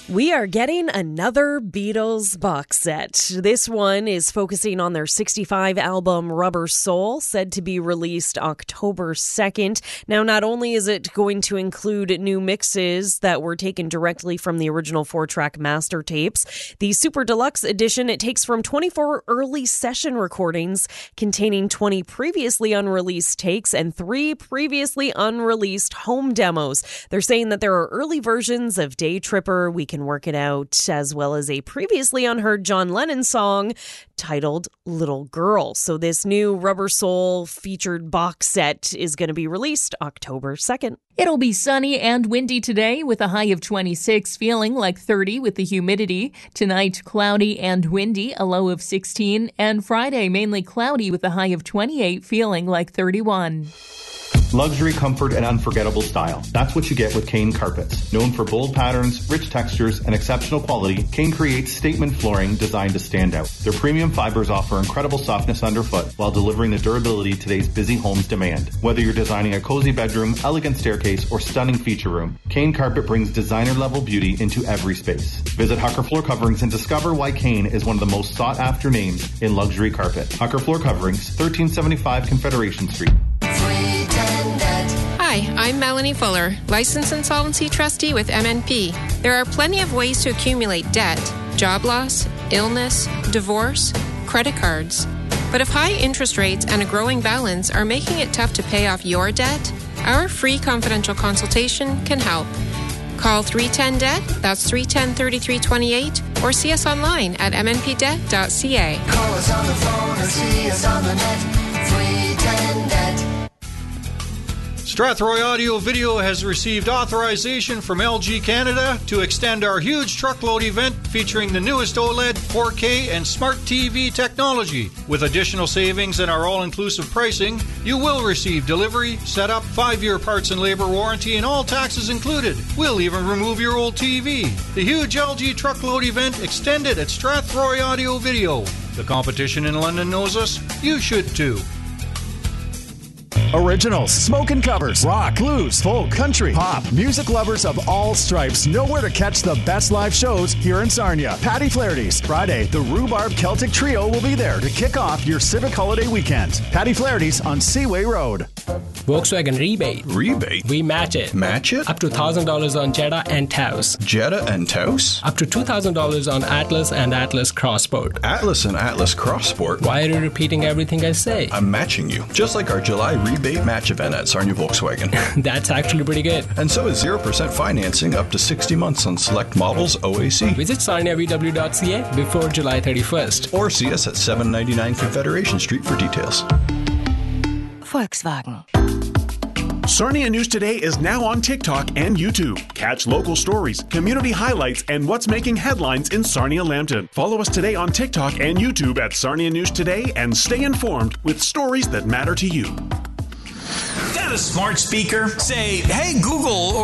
We are getting another Beatles box set. This one is focusing on their 65 album Rubber Soul, said to be released October 2nd. Now, not only is it going to include new mixes that were taken directly from the original 4-track master tapes, the Super Deluxe edition, it takes from 24 early session recordings containing 20 previously unreleased takes and 3 previously unreleased home demos. They're saying that there are early versions of Day Tripper, We Can Work It Out, as well as a previously unheard John Lennon song titled Little Girl. So this new Rubber Soul featured box set is going to be released October 2nd. It'll be sunny and windy today with a high of 26, feeling like 30 with the humidity. Tonight, cloudy and windy, a low of 16. And Friday, mainly cloudy with a high of 28, feeling like 31. Luxury, comfort, and unforgettable style. That's what you get with Kane Carpets. Known for bold patterns, rich textures, and exceptional quality, Kane creates statement flooring designed to stand out. Their premium fibers offer incredible softness underfoot while delivering the durability today's busy homes demand. Whether you're designing a cozy bedroom, elegant staircase, or stunning feature room, Kane Carpet brings designer-level beauty into every space. Visit Hucker Floor Coverings and discover why Kane is one of the most sought-after names in luxury carpet. Hucker Floor Coverings, 1375 Confederation Street. Hi, I'm Melanie Fuller, Licensed Insolvency Trustee with MNP. There are plenty of ways to accumulate debt: job loss, illness, divorce, credit cards. But if high interest rates and a growing balance are making it tough to pay off your debt, our free confidential consultation can help. Call 310-DEBT, that's 310-3328, or see us online at mnpdebt.ca. Call us on the phone or see us on the net, 310-DEBT. Strathroy Audio Video has received authorization from LG Canada to extend our huge truckload event featuring the newest OLED, 4K, and Smart TV technology. With additional savings and our all-inclusive pricing, you will receive delivery, setup, 5-year parts and labor warranty, and all taxes included. We'll even remove your old TV. The huge LG truckload event extended at Strathroy Audio Video. The competition in London knows us. You should too. Originals, smoking covers, rock, blues, folk, country, pop. Music lovers of all stripes know where to catch the best live shows here in Sarnia. Patty Flaherty's. Friday, the Rhubarb Celtic Trio will be there to kick off your civic holiday weekend. Patty Flaherty's on Seaway Road. Volkswagen rebate. Rebate? We match it. Match it? Up to $1,000 on Jetta and Taos. Jetta and Taos? Up to $2,000 on Atlas and Atlas Crossport. Atlas and Atlas Crossport? Why are you repeating everything I say? I'm matching you. Just like our July rebate match event at Sarnia Volkswagen. That's actually pretty good. And so is 0% financing up to 60 months on select models OAC. Visit sarniavw.ca before July 31st. Or see us at 799 Confederation Street for details. Volkswagen. Sarnia News Today is now on TikTok and YouTube. Catch local stories, community highlights, and what's making headlines in Sarnia-Lambton. Follow us today on TikTok and YouTube at Sarnia News Today and stay informed with stories that matter to you. Got a smart speaker? Say, hey, Google.